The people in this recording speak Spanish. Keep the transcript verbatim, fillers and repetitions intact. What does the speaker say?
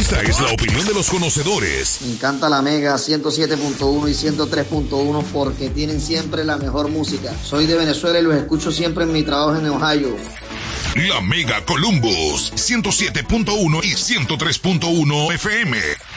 Esta es la opinión de los conocedores. Me encanta la Mega ciento siete punto uno y ciento tres punto uno porque tienen siempre la mejor música. Soy de Venezuela y los escucho siempre en mi trabajo en Ohio. La Mega Columbus ciento siete punto uno y ciento tres punto uno F M.